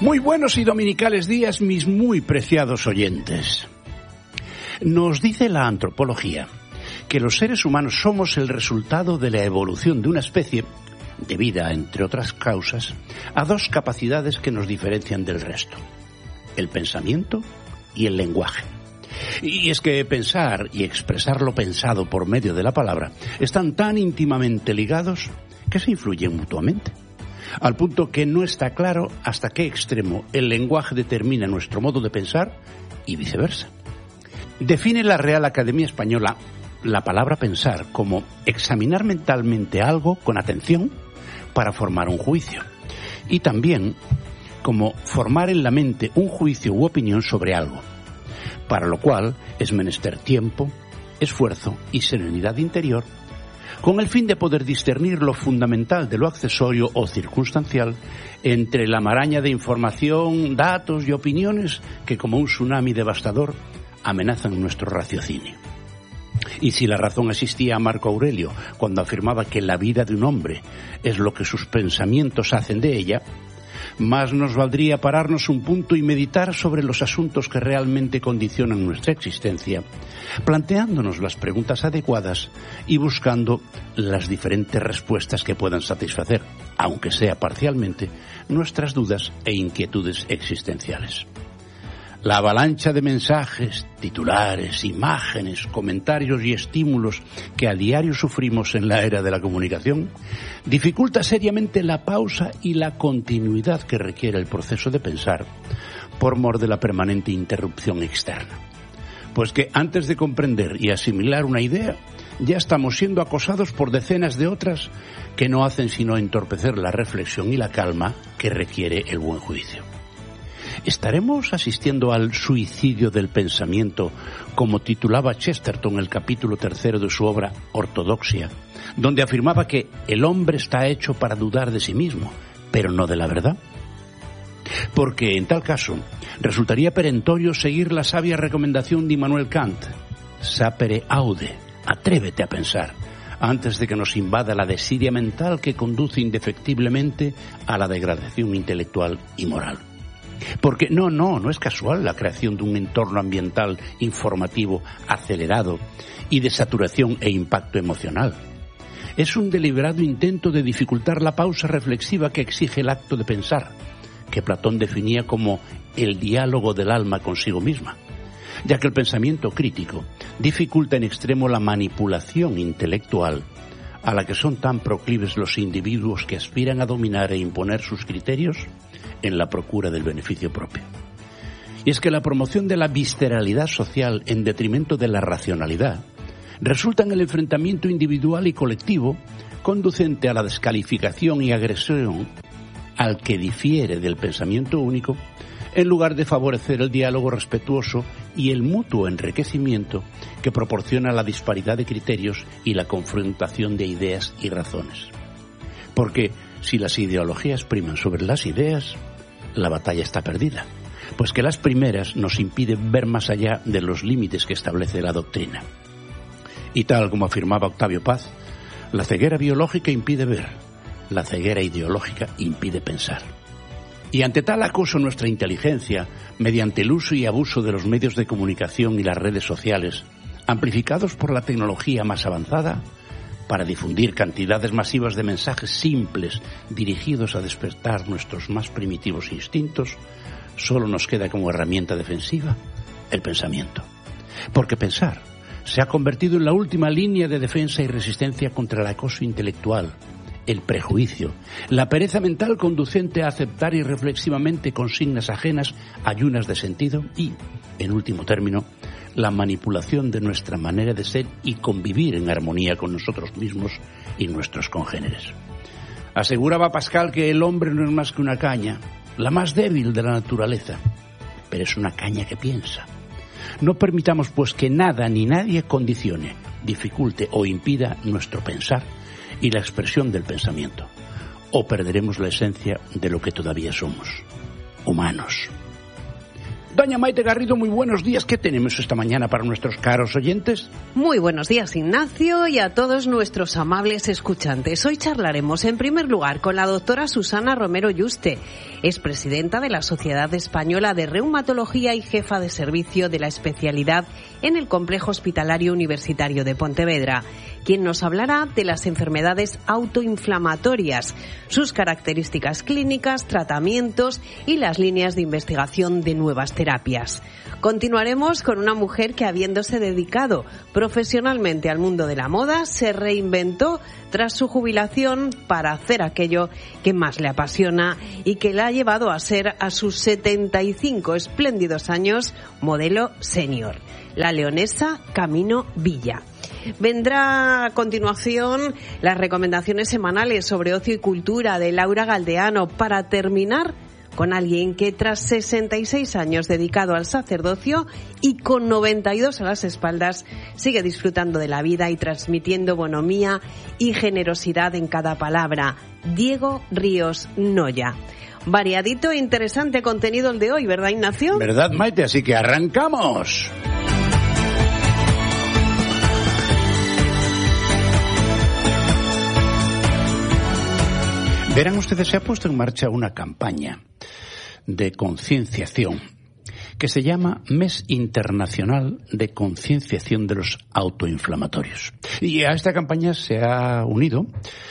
Muy buenos y dominicales días, mis muy preciados oyentes. Nos dice la antropología que los seres humanos somos el resultado de la evolución de una especie, debida, entre otras causas, a dos capacidades que nos diferencian del resto: el pensamiento y el lenguaje. Y es que pensar y expresar lo pensado por medio de la palabra están tan íntimamente ligados que se influyen mutuamente, al punto que no está claro hasta qué extremo el lenguaje determina nuestro modo de pensar y viceversa. Define la Real Academia Española la palabra pensar como examinar mentalmente algo con atención para formar un juicio, y también como formar en la mente un juicio u opinión sobre algo, para lo cual es menester tiempo, esfuerzo y serenidad interior, con el fin de poder discernir lo fundamental de lo accesorio o circunstancial entre la maraña de información, datos y opiniones que, como un tsunami devastador, amenazan nuestro raciocinio. Y si la razón asistía a Marco Aurelio cuando afirmaba que la vida de un hombre es lo que sus pensamientos hacen de ella, más nos valdría pararnos un punto y meditar sobre los asuntos que realmente condicionan nuestra existencia, planteándonos las preguntas adecuadas y buscando las diferentes respuestas que puedan satisfacer, aunque sea parcialmente, nuestras dudas e inquietudes existenciales. La avalancha de mensajes, titulares, imágenes, comentarios y estímulos que a diario sufrimos en la era de la comunicación dificulta seriamente la pausa y la continuidad que requiere el proceso de pensar por mor de la permanente interrupción externa. Pues que antes de comprender y asimilar una idea, ya estamos siendo acosados por decenas de otras que no hacen sino entorpecer la reflexión y la calma que requiere el buen juicio. ¿Estaremos asistiendo al suicidio del pensamiento, como titulaba Chesterton el capítulo 3 de su obra Ortodoxia, donde afirmaba que el hombre está hecho para dudar de sí mismo, pero no de la verdad? Porque en tal caso resultaría perentorio seguir la sabia recomendación de Immanuel Kant: sapere aude, atrévete a pensar, antes de que nos invada la desidia mental que conduce indefectiblemente a la degradación intelectual y moral. Porque no es casual la creación de un entorno ambiental informativo acelerado y de saturación e impacto emocional. Es un deliberado intento de dificultar la pausa reflexiva que exige el acto de pensar, que Platón definía como el diálogo del alma consigo misma, ya que el pensamiento crítico dificulta en extremo la manipulación intelectual a la que son tan proclives los individuos que aspiran a dominar e imponer sus criterios en la procura del beneficio propio. Y es que la promoción de la visceralidad social en detrimento de la racionalidad resulta en el enfrentamiento individual y colectivo conducente a la descalificación y agresión al que difiere del pensamiento único, en lugar de favorecer el diálogo respetuoso y el mutuo enriquecimiento que proporciona la disparidad de criterios y la confrontación de ideas y razones. Porque si las ideologías priman sobre las ideas, la batalla está perdida, pues que las primeras nos impiden ver más allá de los límites que establece la doctrina. Y tal como afirmaba Octavio Paz, la ceguera biológica impide ver, la ceguera ideológica impide pensar. Y ante tal acoso a nuestra inteligencia, mediante el uso y abuso de los medios de comunicación y las redes sociales, amplificados por la tecnología más avanzada, para difundir cantidades masivas de mensajes simples dirigidos a despertar nuestros más primitivos instintos, solo nos queda como herramienta defensiva el pensamiento. Porque pensar se ha convertido en la última línea de defensa y resistencia contra el acoso intelectual, el prejuicio, la pereza mental conducente a aceptar irreflexivamente consignas ajenas, ayunas de sentido y, en último término, la manipulación de nuestra manera de ser y convivir en armonía con nosotros mismos y nuestros congéneres. Aseguraba Pascal que el hombre no es más que una caña, la más débil de la naturaleza, pero es una caña que piensa. No permitamos pues que nada ni nadie condicione, dificulte o impida nuestro pensar y la expresión del pensamiento, o perderemos la esencia de lo que todavía somos, humanos. Doña Maite Garrido, muy buenos días. ¿Qué tenemos esta mañana para nuestros caros oyentes? Muy buenos días, Ignacio, y a todos nuestros amables escuchantes. Hoy charlaremos, en primer lugar, con la doctora Susana Romero Yuste. Es presidenta de la Sociedad Española de Reumatología y jefa de servicio de la especialidad en el Complejo Hospitalario Universitario de Pontevedra, quien nos hablará de las enfermedades autoinflamatorias, sus características clínicas, tratamientos y las líneas de investigación de nuevas terapias. Continuaremos con una mujer que, habiéndose dedicado profesionalmente al mundo de la moda, se reinventó tras su jubilación para hacer aquello que más le apasiona y que la ha llevado a ser, a sus 75 espléndidos años, modelo senior, la leonesa Camino Villa. Vendrá a continuación las recomendaciones semanales sobre ocio y cultura de Laura Galdeano, para terminar con alguien que tras 66 años dedicado al sacerdocio y con 92 a las espaldas sigue disfrutando de la vida y transmitiendo bonomía y generosidad en cada palabra. Diego Ríos Noya. Variadito e interesante contenido el de hoy, ¿verdad, Ignacio? ¿Verdad, Maite? Así que arrancamos. Verán ustedes, se ha puesto en marcha una campaña de concienciación que se llama Mes Internacional de Concienciación de los Autoinflamatorios. Y a esta campaña se ha unido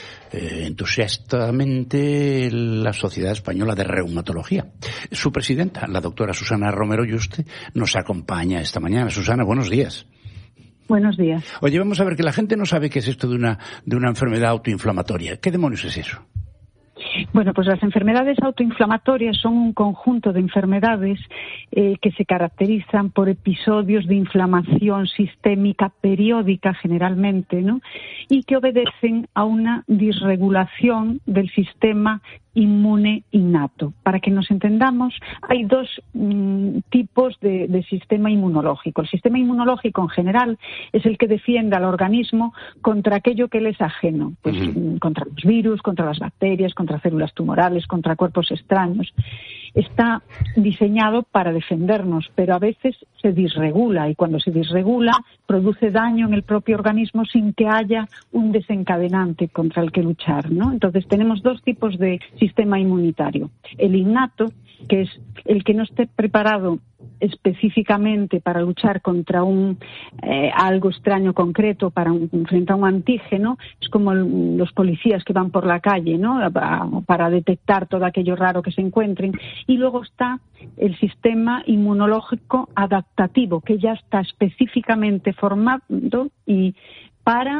entusiastamente la Sociedad Española de Reumatología. Su presidenta, la doctora Susana Romero Yuste, nos acompaña esta mañana. Susana, buenos días. Buenos días. Oye, vamos a ver, que la gente no sabe qué es esto de una enfermedad autoinflamatoria. ¿Qué demonios es eso? Bueno, pues las enfermedades autoinflamatorias son un conjunto de enfermedades que se caracterizan por episodios de inflamación sistémica periódica generalmente, ¿no? Y que obedecen a una disregulación del sistema inmune innato. Para que nos entendamos, hay dos tipos de sistema inmunológico. El sistema inmunológico en general es el que defiende al organismo contra aquello que le es ajeno, pues contra los virus, contra las bacterias, contra células tumorales, contra cuerpos extraños. Está diseñado para defendernos, pero a veces se disregula, y cuando se disregula produce daño en el propio organismo sin que haya un desencadenante contra el que luchar, ¿no? Entonces tenemos dos tipos de sistema inmunitario. El innato, que es el que no esté preparado específicamente para luchar contra algo extraño concreto, frente a un antígeno. Es como los policías que van por la calle, ¿no? Para detectar todo aquello raro que se encuentren. Y luego está el sistema inmunológico adaptativo, que ya está específicamente formado y para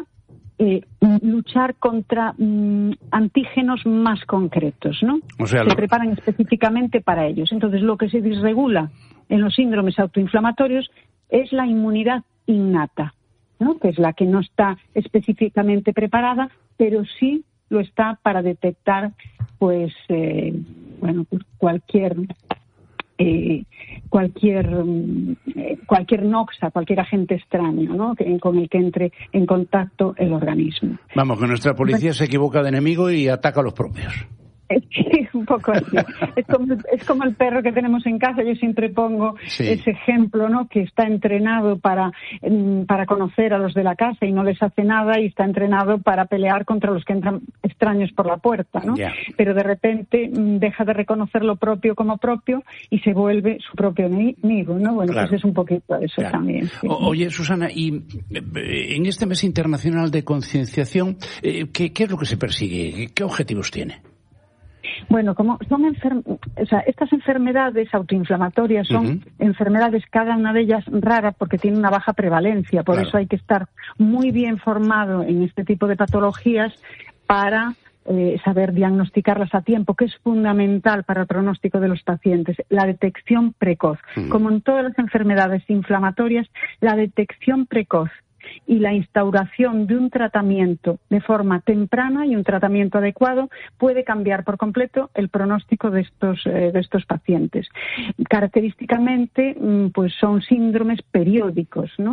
luchar contra antígenos más concretos, ¿no? O sea, se preparan específicamente para ellos. Entonces, lo que se disregula en los síndromes autoinflamatorios es la inmunidad innata, ¿no? Que es la que no está específicamente preparada, pero sí lo está para detectar, pues cualquier noxa, cualquier agente extraño, ¿no? Con el que entre en contacto el organismo. Vamos, que nuestra policía se equivoca de enemigo y ataca a los propios. Sí, un poco así. Es como el perro que tenemos en casa. Yo siempre pongo ese ejemplo, ¿no? Que está entrenado para conocer a los de la casa y no les hace nada, y está entrenado para pelear contra los que entran extraños por la puerta, ¿no? Yeah. Pero de repente deja de reconocer lo propio como propio y se vuelve su propio enemigo, ¿no? Bueno, claro. Pues es un poquito eso también. Sí. Oye, Susana, y en este mes internacional de concienciación, ¿qué es lo que se persigue? ¿Qué objetivos tiene? Bueno, como son estas enfermedades autoinflamatorias son enfermedades, cada una de ellas rara, porque tiene una baja prevalencia. Por eso hay que estar muy bien formado en este tipo de patologías para saber diagnosticarlas a tiempo, que es fundamental para el pronóstico de los pacientes. La detección precoz. Como en todas las enfermedades inflamatorias, la detección precoz y la instauración de un tratamiento de forma temprana y un tratamiento adecuado puede cambiar por completo el pronóstico de estos pacientes. Característicamente, pues son síndromes periódicos, ¿no?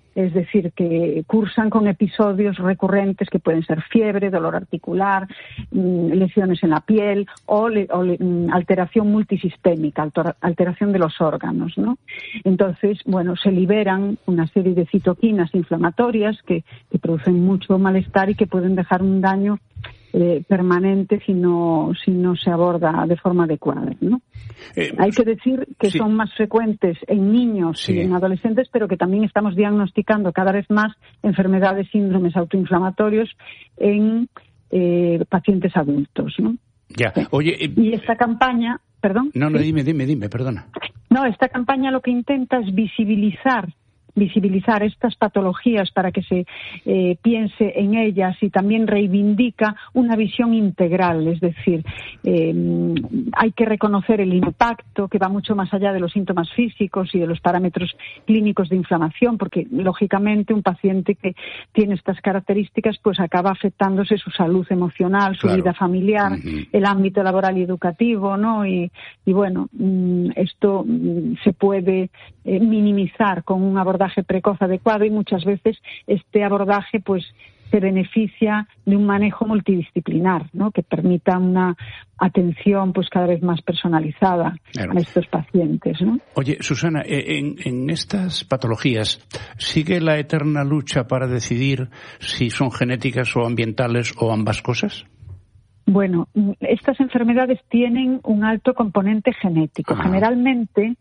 Es decir, que cursan con episodios recurrentes que pueden ser fiebre, dolor articular, lesiones en la piel o alteración multisistémica, alteración de los órganos, ¿no? Entonces, bueno, se liberan una serie de citoquinas inflamatorias que producen mucho malestar y que pueden dejar un daño permanente si no se aborda de forma adecuada, ¿no? Hay que decir que son más frecuentes en niños y en adolescentes, pero que también estamos diagnosticando cada vez más enfermedades, síndromes autoinflamatorios en pacientes adultos, ¿no? Ya. Oye, y esta campaña, perdón. No, dime, perdona. No, esta campaña lo que intenta es visibilizar estas patologías para que se piense en ellas, y también reivindica una visión integral, es decir, hay que reconocer el impacto que va mucho más allá de los síntomas físicos y de los parámetros clínicos de inflamación, porque lógicamente un paciente que tiene estas características pues acaba afectándose su salud emocional, su vida familiar, el ámbito laboral y educativo, ¿no? Y bueno, esto se puede minimizar con un abordaje precoz adecuado, y muchas veces este abordaje pues se beneficia de un manejo multidisciplinar, ¿no? Que permita una atención pues cada vez más personalizada a estos pacientes, ¿no? Oye, Susana, en estas patologías ¿sigue la eterna lucha para decidir si son genéticas o ambientales o ambas cosas? Bueno, estas enfermedades tienen un alto componente genético. Generalmente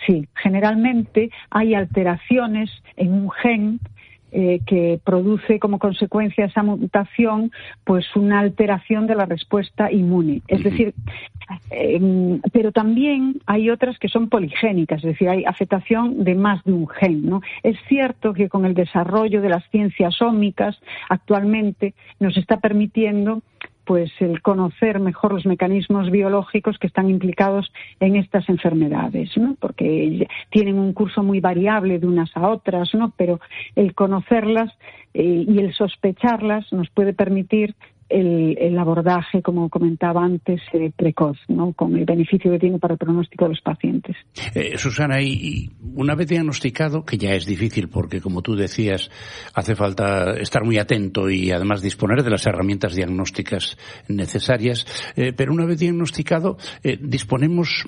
hay alteraciones en un gen que produce como consecuencia esa mutación pues una alteración de la respuesta inmune. Es decir, pero también hay otras que son poligénicas, es decir, hay afectación de más de un gen, ¿no? Es cierto que con el desarrollo de las ciencias ómicas actualmente nos está permitiendo pues el conocer mejor los mecanismos biológicos que están implicados en estas enfermedades, ¿no? Porque tienen un curso muy variable de unas a otras, ¿no? Pero el conocerlas y el sospecharlas nos puede permitir el abordaje, como comentaba antes, precoz, ¿no? Con el beneficio que tiene para el pronóstico de los pacientes. Susana, y una vez diagnosticado, que ya es difícil porque, como tú decías, hace falta estar muy atento y además disponer de las herramientas diagnósticas necesarias, pero una vez diagnosticado, ¿disponemos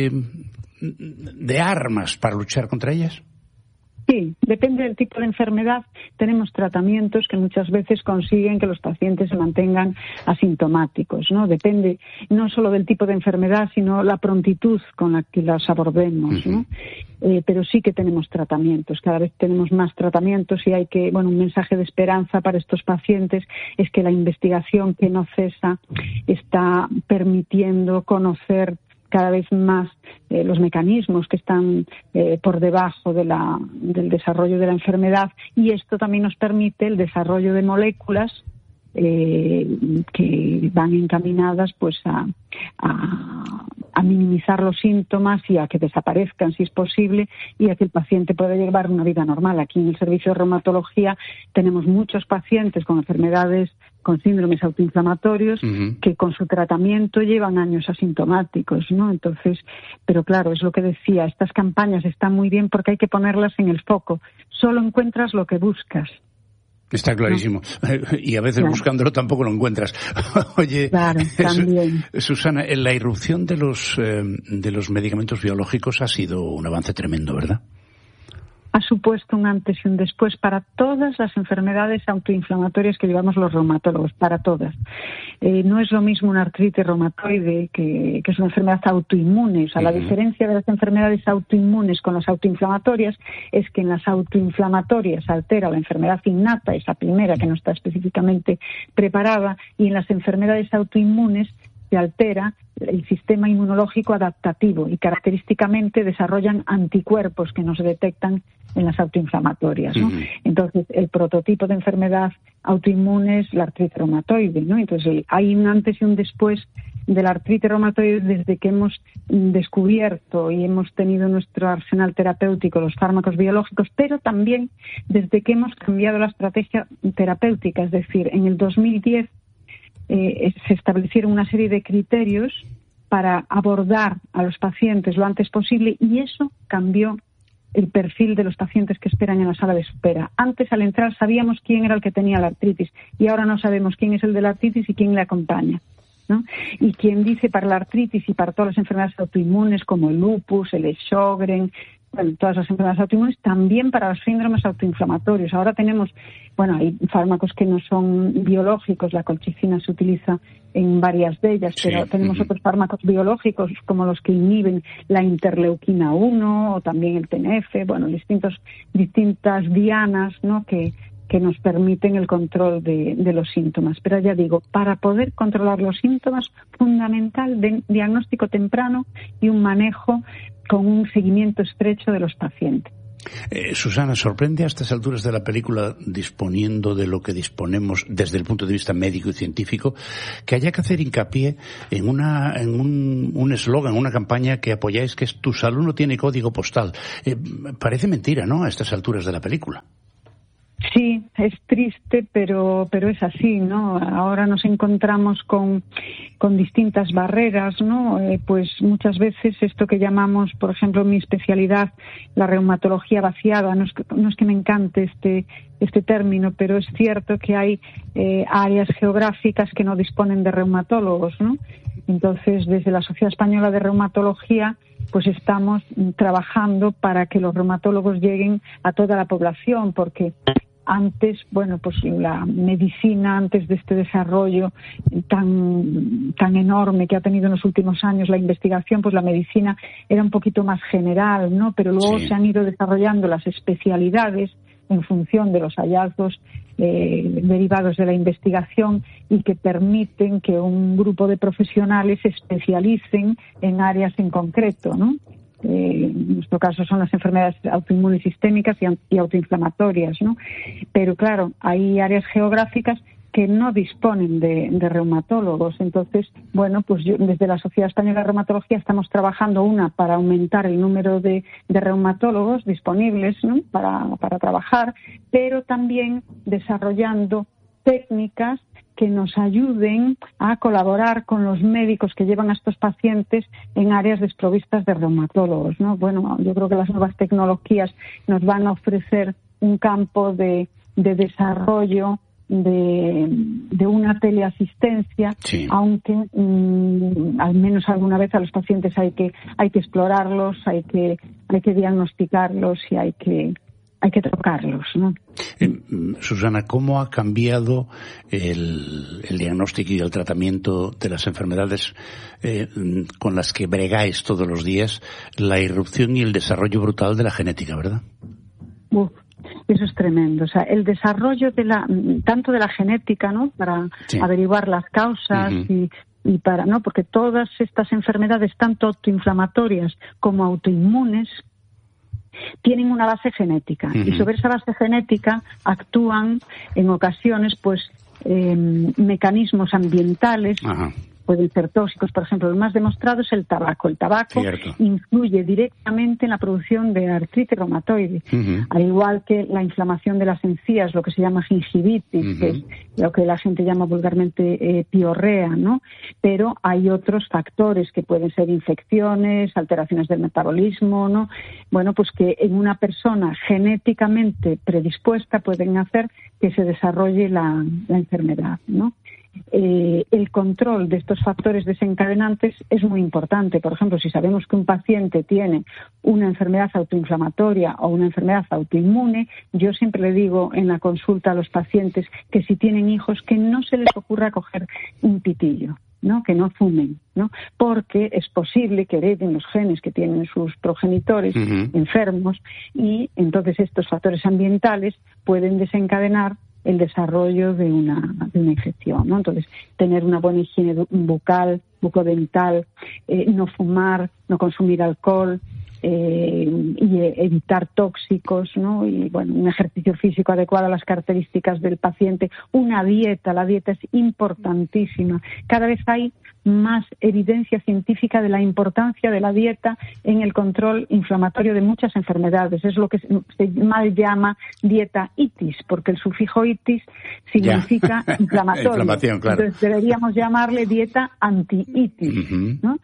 de armas para luchar contra ellas? Sí, depende del tipo de enfermedad. Tenemos tratamientos que muchas veces consiguen que los pacientes se mantengan asintomáticos, ¿no? Depende no solo del tipo de enfermedad, sino la prontitud con la que las abordemos, ¿no? Pero sí que tenemos tratamientos, cada vez tenemos más tratamientos, y un mensaje de esperanza para estos pacientes es que la investigación que no cesa está permitiendo conocer cada vez más los mecanismos que están por debajo del desarrollo de la enfermedad, y esto también nos permite el desarrollo de moléculas que van encaminadas pues a minimizar los síntomas y a que desaparezcan si es posible, y a que el paciente pueda llevar una vida normal. Aquí en el servicio de reumatología tenemos muchos pacientes con enfermedades, con síndromes autoinflamatorios, que con su tratamiento llevan años asintomáticos, ¿no? Entonces, pero claro, es lo que decía, estas campañas están muy bien porque hay que ponerlas en el foco. Solo encuentras lo que buscas. Está clarísimo. ¿No? Y a veces buscándolo tampoco lo encuentras. Oye, también. Susana, la irrupción de los medicamentos biológicos ha sido un avance tremendo, ¿verdad? Ha supuesto un antes y un después para todas las enfermedades autoinflamatorias que llevamos los reumatólogos, para todas. No es lo mismo una artritis reumatoide, que es una enfermedad autoinmune. O sea, la diferencia de las enfermedades autoinmunes con las autoinflamatorias es que en las autoinflamatorias altera la enfermedad innata, esa primera que no está específicamente preparada, y en las enfermedades autoinmunes se altera el sistema inmunológico adaptativo y característicamente desarrollan anticuerpos que no se detectan en las autoinflamatorias, ¿no? Entonces, el prototipo de enfermedad autoinmune es la artritis reumatoide, ¿no? Entonces, hay un antes y un después de la artritis reumatoide desde que hemos descubierto y hemos tenido nuestro arsenal terapéutico los fármacos biológicos, pero también desde que hemos cambiado la estrategia terapéutica. Es decir, en el 2010 se establecieron una serie de criterios para abordar a los pacientes lo antes posible, y eso cambió el perfil de los pacientes que esperan en la sala de espera. Antes, al entrar, sabíamos quién era el que tenía la artritis y ahora no sabemos quién es el de la artritis y quién le acompaña, ¿no? Y quien dice para la artritis y para todas las enfermedades autoinmunes como el lupus, el Sjögren, bueno, todas las enfermedades autoinmunes, también para los síndromes autoinflamatorios. Ahora tenemos, bueno, hay fármacos que no son biológicos, la colchicina se utiliza en varias de ellas, pero tenemos otros fármacos biológicos como los que inhiben la interleuquina 1 o también el TNF, bueno, distintas dianas, ¿no?, que nos permiten el control de los síntomas. Pero ya digo, para poder controlar los síntomas, fundamental diagnóstico temprano y un manejo con un seguimiento estrecho de los pacientes. Susana, ¿sorprende a estas alturas de la película, disponiendo de lo que disponemos desde el punto de vista médico y científico, que haya que hacer hincapié en un eslogan, una campaña que apoyáis, que es "Tu salud no tiene código postal"? Parece mentira, ¿no?, a estas alturas de la película. Sí, es triste, pero es así, ¿no? Ahora nos encontramos con distintas barreras, ¿no? Pues muchas veces esto que llamamos, por ejemplo, mi especialidad, la reumatología vaciada, no es que me encante este término, pero es cierto que hay áreas geográficas que no disponen de reumatólogos, ¿no? Entonces, desde la Sociedad Española de Reumatología, pues estamos trabajando para que los reumatólogos lleguen a toda la población, porque antes, bueno, pues la medicina, antes de este desarrollo tan enorme que ha tenido en los últimos años la investigación, pues la medicina era un poquito más general, ¿no? Pero luego se han ido desarrollando las especialidades en función de los hallazgos derivados de la investigación y que permiten que un grupo de profesionales se especialicen en áreas en concreto, ¿no? En nuestro caso son las enfermedades autoinmunes sistémicas y autoinflamatorias, ¿no? Pero claro, hay áreas geográficas que no disponen de reumatólogos. Entonces, bueno, pues desde la Sociedad Española de Reumatología estamos trabajando para aumentar el número de reumatólogos disponibles, ¿no?, para trabajar, pero también desarrollando técnicas que nos ayuden a colaborar con los médicos que llevan a estos pacientes en áreas desprovistas de reumatólogos, ¿no? Bueno, yo creo que las nuevas tecnologías nos van a ofrecer un campo de desarrollo de una teleasistencia, aunque al menos alguna vez a los pacientes hay que explorarlos, hay que diagnosticarlos y hay que tocarlos, ¿no? Susana, ¿cómo ha cambiado el diagnóstico y el tratamiento de las enfermedades con las que bregáis todos los días, la irrupción y el desarrollo brutal de la genética, verdad? Eso es tremendo. O sea, el desarrollo tanto de la genética, ¿no?, para averiguar las causas y para, ¿no?, porque todas estas enfermedades, tanto autoinflamatorias como autoinmunes, tienen una base genética y sobre esa base genética actúan en ocasiones pues mecanismos ambientales. Pueden ser tóxicos, por ejemplo, el más demostrado es el tabaco. El tabaco influye directamente en la producción de artritis reumatoide, al igual que la inflamación de las encías, lo que se llama gingivitis, que es lo que la gente llama vulgarmente piorrea, ¿no? Pero hay otros factores que pueden ser infecciones, alteraciones del metabolismo, ¿no? Bueno, pues que en una persona genéticamente predispuesta pueden hacer que se desarrolle la enfermedad, ¿no? El control de estos factores desencadenantes es muy importante. Por ejemplo, si sabemos que un paciente tiene una enfermedad autoinflamatoria o una enfermedad autoinmune, yo siempre le digo en la consulta a los pacientes que si tienen hijos, que no se les ocurra coger un pitillo, ¿no?, que no fumen, ¿no?, porque es posible que hereden los genes que tienen sus progenitores enfermos y entonces estos factores ambientales pueden desencadenar el desarrollo de una infección, ¿no? Entonces, tener una buena higiene bucal, bucodental, no fumar, no consumir alcohol, y evitar tóxicos, ¿no? Y bueno, un ejercicio físico adecuado a las características del paciente, una dieta, la dieta es importantísima. Cada vez hay más evidencia científica de la importancia de la dieta en el control inflamatorio de muchas enfermedades. Es lo que se mal llama dieta itis, porque el sufijo itis significa inflamatorio. Inflamación, claro. Entonces deberíamos llamarle dieta anti-itis, ¿no?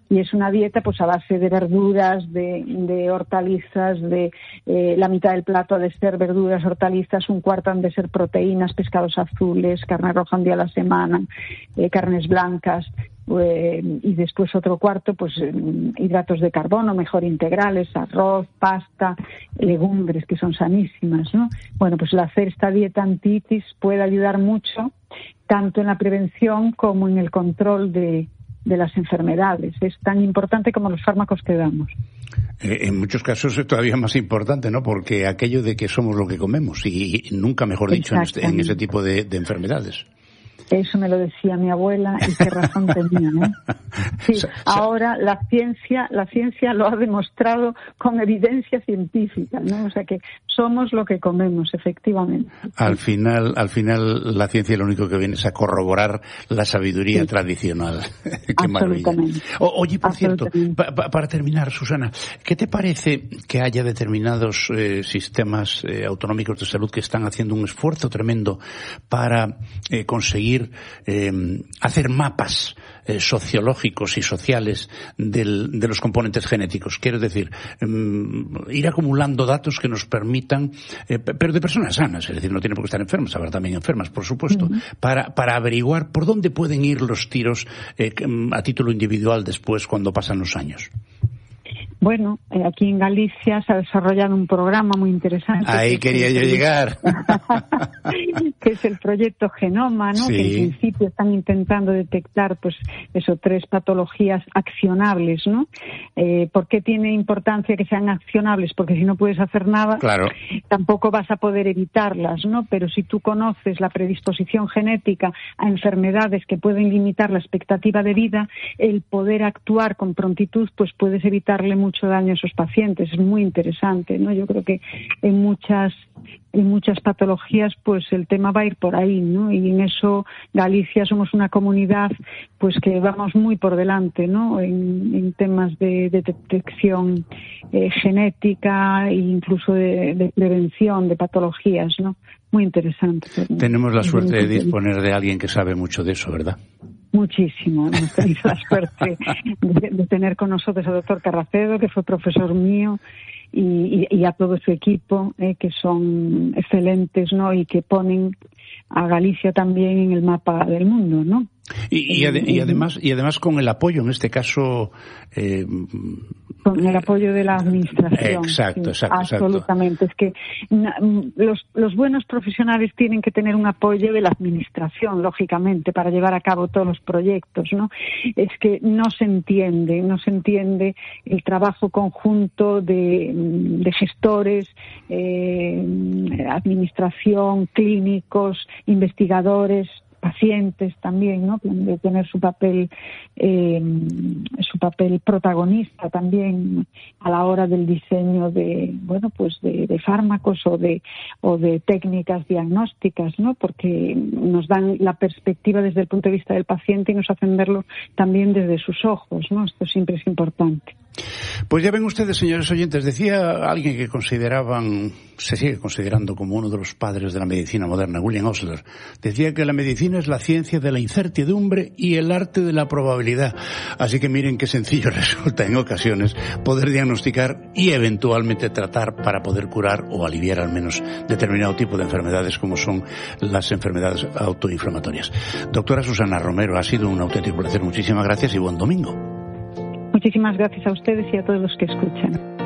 Y es una dieta pues a base de verduras, de hortalizas, de la mitad del plato ha de ser verduras, hortalizas, un cuarto han de ser proteínas, pescados azules, carne roja un día a la semana, carnes blancas. Y después otro cuarto, pues hidratos de carbono, mejor integrales, arroz, pasta, legumbres, que son sanísimas, ¿no? Bueno, pues el hacer esta dieta anti-itis puede ayudar mucho, tanto en la prevención como en el control de las enfermedades. Es tan importante como los fármacos que damos. En muchos casos es todavía más importante, ¿no? Porque aquello de que somos lo que comemos, y nunca mejor dicho en ese tipo de enfermedades. Eso me lo decía mi abuela y qué razón tenía, ¿eh? Sí, ahora la ciencia lo ha demostrado con evidencia científica, ¿no? O sea que somos lo que comemos, efectivamente. Al final la ciencia lo único que viene es a corroborar la sabiduría tradicional. Qué maravilla. Oye, por cierto, para terminar, Susana, ¿qué te parece que haya determinados sistemas autonómicos de salud que están haciendo un esfuerzo tremendo para conseguir hacer mapas sociológicos y sociales de los componentes genéticos? Quiero decir, ir acumulando datos que nos permitan, pero de personas sanas, es decir, no tienen por qué estar enfermas, habrá también enfermas, por supuesto, para averiguar por dónde pueden ir los tiros a título individual después cuando pasan los años. Bueno, aquí en Galicia se ha desarrollado un programa muy interesante. Ahí quería yo llegar. Que es el proyecto Genoma, ¿no? Sí. Que en principio están intentando detectar, pues, 3 patologías accionables, ¿no? ¿Por qué tiene importancia que sean accionables? Porque si no puedes hacer nada, claro, tampoco vas a poder evitarlas, ¿no? Pero si tú conoces la predisposición genética a enfermedades que pueden limitar la expectativa de vida, el poder actuar con prontitud, pues puedes evitarle mucho daño a esos pacientes. Es muy interesante, ¿no? Yo creo que en muchas patologías pues el tema va a ir por ahí, ¿no? Y en eso Galicia somos una comunidad pues que vamos muy por delante, ¿no? En temas de detección genética e incluso de prevención de patologías, ¿no? Muy interesante. Tenemos la suerte de disponer de alguien que sabe mucho de eso, ¿verdad? Muchísimo. Hemos tenido la suerte de tener con nosotros al doctor Carracedo, que fue profesor mío, y a todo su equipo, que son excelentes, ¿no? Y que ponen a Galicia también en el mapa del mundo, ¿no? Y además con el apoyo, en este caso... con el apoyo de la administración. Exacto. Absolutamente. Es que los buenos profesionales tienen que tener un apoyo de la administración, lógicamente, para llevar a cabo todos los proyectos, ¿no? Es que no se entiende el trabajo conjunto de gestores, administración, clínicos, investigadores, pacientes también, ¿no? De tener su papel protagonista también a la hora del diseño de fármacos o de técnicas diagnósticas, ¿no? Porque nos dan la perspectiva desde el punto de vista del paciente y nos hacen verlo también desde sus ojos, ¿no? Esto siempre es importante. Pues ya ven ustedes, señores oyentes, decía alguien que se sigue considerando como uno de los padres de la medicina moderna, William Osler, decía que la medicina es la ciencia de la incertidumbre y el arte de la probabilidad. Así que miren qué sencillo resulta en ocasiones poder diagnosticar y eventualmente tratar para poder curar o aliviar al menos determinado tipo de enfermedades como son las enfermedades autoinflamatorias. Doctora Susana Romero, ha sido un auténtico placer. Muchísimas gracias y buen domingo. Muchísimas gracias a ustedes y a todos los que escuchan.